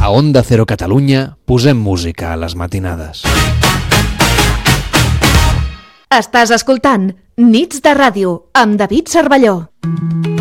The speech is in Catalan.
A Onda Cero Catalunya posem música a les matinades. Estàs escoltant Nits de Ràdio amb David Cervelló.